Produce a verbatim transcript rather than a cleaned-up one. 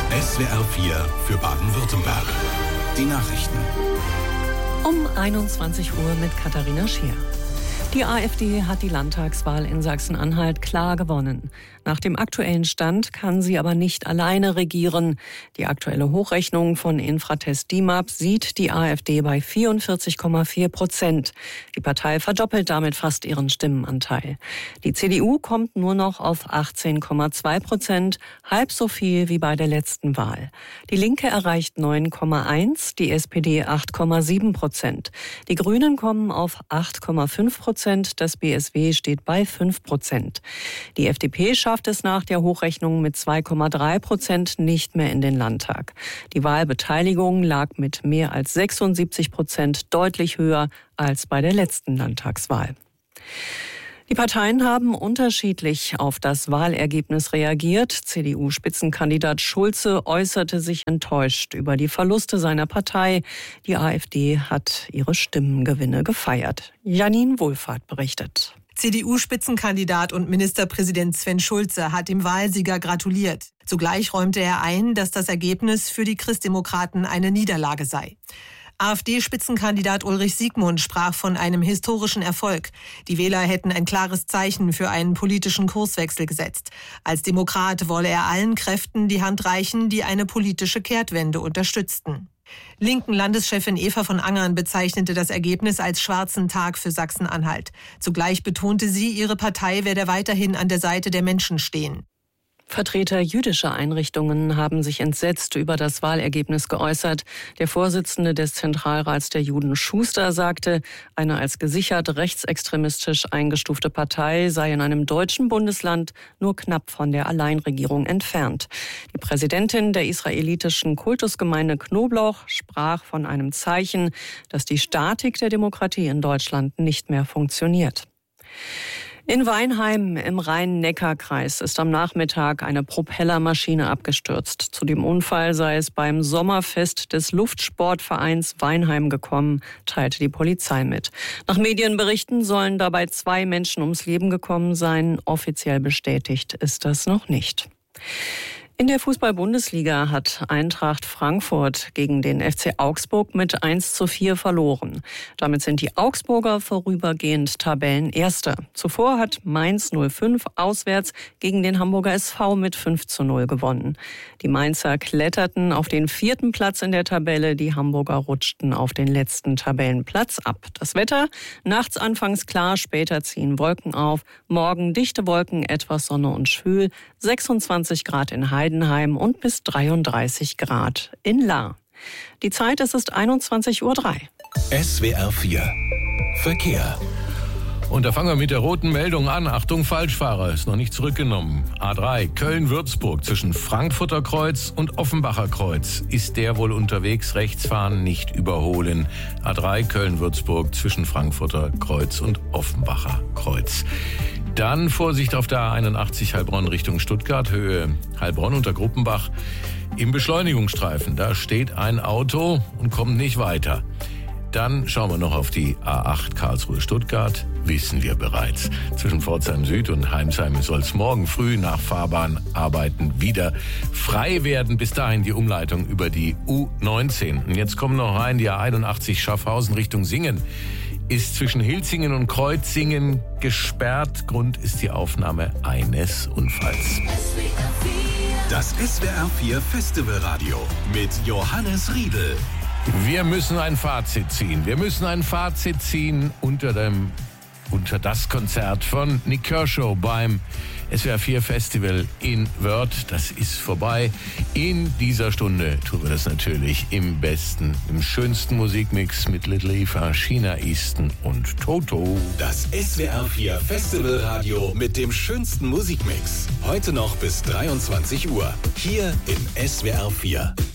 S W R vier für Baden-Württemberg. Die Nachrichten. Um einundzwanzig Uhr mit Katharina Scheer. Die AfD hat die Landtagswahl in Sachsen-Anhalt klar gewonnen. Nach dem aktuellen Stand kann sie aber nicht alleine regieren. Die aktuelle Hochrechnung von Infratest DIMAP sieht die AfD bei vierundvierzig Komma vier Prozent. Die Partei verdoppelt damit fast ihren Stimmenanteil. Die C D U kommt nur noch auf achtzehn Komma zwei Prozent, halb so viel wie bei der letzten Wahl. Die Linke erreicht neun Komma eins, die S P D acht Komma sieben Prozent. Die Grünen kommen auf acht Komma fünf Prozent, das B S W steht bei fünf Prozent. Die F D P schafft es nach der Hochrechnung mit zwei Komma drei Prozent nicht mehr in den Landtag. Die Wahlbeteiligung lag mit mehr als sechsundsiebzig Prozent deutlich höher als bei der letzten Landtagswahl. Die Parteien haben unterschiedlich auf das Wahlergebnis reagiert. C D U-Spitzenkandidat Schulze äußerte sich enttäuscht über die Verluste seiner Partei. Die AfD hat ihre Stimmengewinne gefeiert. Janine Wohlfahrt berichtet. C D U-Spitzenkandidat und Ministerpräsident Sven Schulze hat dem Wahlsieger gratuliert. Zugleich räumte er ein, dass das Ergebnis für die Christdemokraten eine Niederlage sei. AfD-Spitzenkandidat Ulrich Siegmund sprach von einem historischen Erfolg. Die Wähler hätten ein klares Zeichen für einen politischen Kurswechsel gesetzt. Als Demokrat wolle er allen Kräften die Hand reichen, die eine politische Kehrtwende unterstützten. Linken Landeschefin Eva von Angern bezeichnete das Ergebnis als schwarzen Tag für Sachsen-Anhalt. Zugleich betonte sie, ihre Partei werde weiterhin an der Seite der Menschen stehen. Vertreter jüdischer Einrichtungen haben sich entsetzt über das Wahlergebnis geäußert. Der Vorsitzende des Zentralrats der Juden, Schuster, sagte, eine als gesichert rechtsextremistisch eingestufte Partei sei in einem deutschen Bundesland nur knapp von der Alleinregierung entfernt. Die Präsidentin der israelitischen Kultusgemeinde Knoblauch sprach von einem Zeichen, dass die Statik der Demokratie in Deutschland nicht mehr funktioniert. In Weinheim im Rhein-Neckar-Kreis ist am Nachmittag eine Propellermaschine abgestürzt. Zu dem Unfall sei es beim Sommerfest des Luftsportvereins Weinheim gekommen, teilte die Polizei mit. Nach Medienberichten sollen dabei zwei Menschen ums Leben gekommen sein. Offiziell bestätigt ist das noch nicht. In der Fußball-Bundesliga hat Eintracht Frankfurt gegen den F C Augsburg mit eins zu vier verloren. Damit sind die Augsburger vorübergehend Tabellenerster. Zuvor hat Mainz null fünf auswärts gegen den Hamburger S V mit fünf zu null gewonnen. Die Mainzer kletterten auf den vierten Platz in der Tabelle, die Hamburger rutschten auf den letzten Tabellenplatz ab. Das Wetter, nachts anfangs klar, später ziehen Wolken auf. Morgen dichte Wolken, etwas Sonne und schwül, sechsundzwanzig Grad in Heidelberg und bis dreiunddreißig Grad in Lahr. Die Zeit, es ist einundzwanzig Uhr drei. S W R vier Verkehr. Und da fangen wir mit der roten Meldung an. Achtung, Falschfahrer, ist noch nicht zurückgenommen. A drei, Köln-Würzburg zwischen Frankfurter Kreuz und Offenbacher Kreuz. Ist der wohl unterwegs? Rechts fahren, nicht überholen. A drei, Köln-Würzburg zwischen Frankfurter Kreuz und Offenbacher Kreuz. Dann Vorsicht auf der A einundachtzig Heilbronn Richtung Stuttgart, Höhe Heilbronn unter Gruppenbach. Im Beschleunigungsstreifen, da steht ein Auto und kommt nicht weiter. Dann schauen wir noch auf die A acht Karlsruhe-Stuttgart, wissen wir bereits. Zwischen Pforzheim Süd und Heimsheim soll es morgen früh nach Fahrbahnarbeiten wieder frei werden. Bis dahin die Umleitung über die U neunzehn. Und jetzt kommen noch rein die A einundachtzig Schaffhausen Richtung Singen. Ist zwischen Hilzingen und Kreuzingen gesperrt. Grund ist die Aufnahme eines Unfalls. Das S W R vier Festivalradio mit Johannes Riedel. Wir müssen ein Fazit ziehen. Wir müssen ein Fazit ziehen unter dem unter das Konzert von Nik Kershaw beim S W R vier Festival in Wörth. Das ist vorbei. In dieser Stunde tun wir das natürlich im besten, im schönsten Musikmix mit Little Eva, China Easton und Toto. Das S W R vier Festivalradio mit dem schönsten Musikmix. Heute noch bis dreiundzwanzig Uhr. Hier im S W R vier.